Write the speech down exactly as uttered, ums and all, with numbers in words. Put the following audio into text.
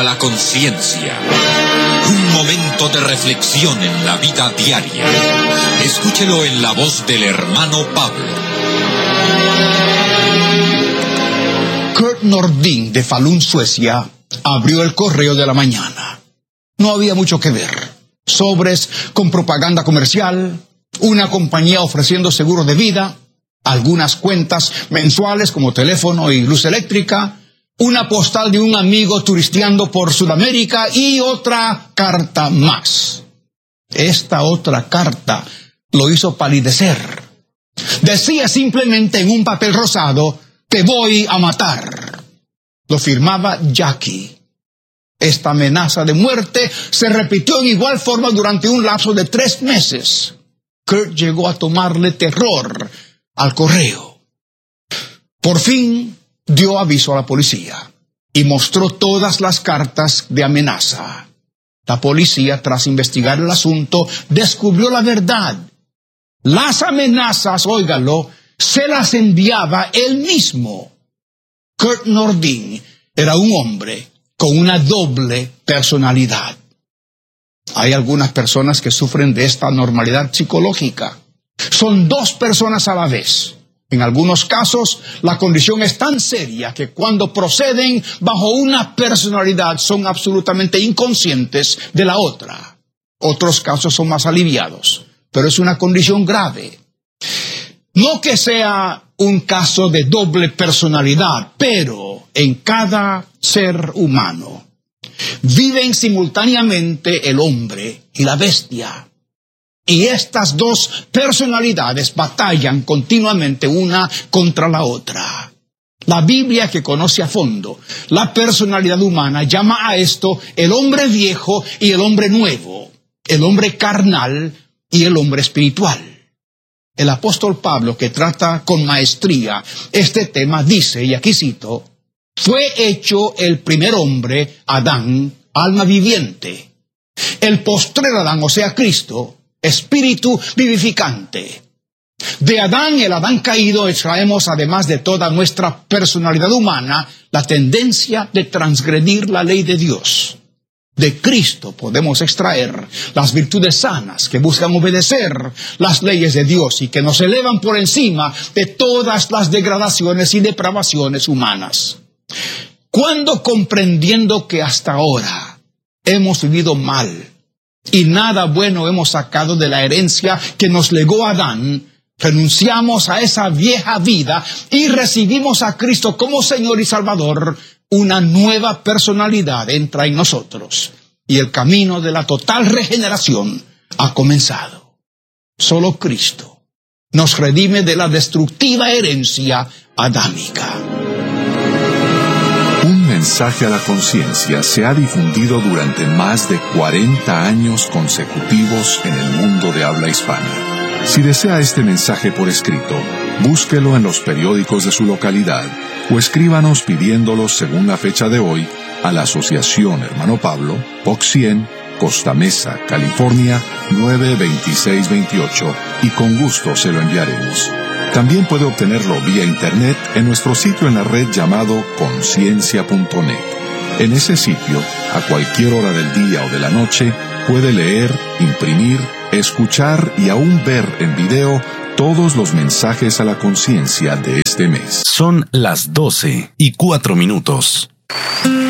La conciencia. Un momento de reflexión en la vida diaria. Escúchelo en la voz del hermano Pablo. Kurt Nordin, de Falun, Suecia, abrió el correo de la mañana. No había mucho que ver. Sobres con propaganda comercial, una compañía ofreciendo seguro de vida, algunas cuentas mensuales como teléfono y luz eléctrica, una postal de un amigo turisteando por Sudamérica y otra carta más. Esta otra carta lo hizo palidecer. Decía simplemente en un papel rosado: "Te voy a matar". Lo firmaba Jackie. Esta amenaza de muerte se repitió en igual forma durante un lapso de tres meses. Kurt llegó a tomarle terror al correo. Por fin dio aviso a la policía y mostró todas las cartas de amenaza. La policía, tras investigar el asunto, descubrió la verdad. Las amenazas, óigalo, se las enviaba él mismo. Kurt Nordin era un hombre con una doble personalidad. Hay algunas personas que sufren de esta anormalidad psicológica. Son dos personas a la vez. En algunos casos, la condición es tan seria que cuando proceden bajo una personalidad son absolutamente inconscientes de la otra. Otros casos son más aliviados, pero es una condición grave. No que sea un caso de doble personalidad, pero en cada ser humano viven simultáneamente el hombre y la bestia. Y estas dos personalidades batallan continuamente una contra la otra. La Biblia, que conoce a fondo la personalidad humana, llama a esto el hombre viejo y el hombre nuevo, el hombre carnal y el hombre espiritual. El apóstol Pablo, que trata con maestría este tema, dice, y aquí cito: "Fue hecho el primer hombre, Adán, alma viviente. El postrer Adán, o sea, Cristo, espíritu vivificante. De Adán, el Adán caído, extraemos, además de toda nuestra personalidad humana, la tendencia de transgredir la ley de Dios. De Cristo podemos extraer las virtudes sanas que buscan obedecer las leyes de Dios y que nos elevan por encima de todas las degradaciones y depravaciones humanas. Cuando, comprendiendo que hasta ahora hemos vivido mal y nada bueno hemos sacado de la herencia que nos legó Adán, renunciamos a esa vieja vida y recibimos a Cristo como Señor y Salvador, una nueva personalidad entra en nosotros y el camino de la total regeneración ha comenzado. Solo Cristo nos redime de la destructiva herencia adámica". Un mensaje a la conciencia se ha difundido durante más de cuarenta años consecutivos en el mundo de habla hispana. Si desea este mensaje por escrito, búsquelo en los periódicos de su localidad o escríbanos pidiéndolo según la fecha de hoy a la Asociación Hermano Pablo, Box cien, Costa Mesa, California, nueve veintiséis veintiocho, y con gusto se lo enviaremos. También puede obtenerlo vía internet en nuestro sitio en la red llamado conciencia punto net. En ese sitio, a cualquier hora del día o de la noche, puede leer, imprimir, escuchar y aún ver en video todos los mensajes a la conciencia de este mes. Son las doce y cuatro minutos.